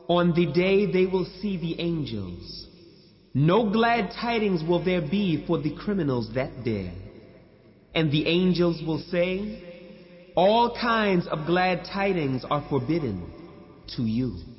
On the day they will see the angels. No glad tidings will there be for the criminals that day. And the angels will say, all kinds of glad tidings are forbidden to you.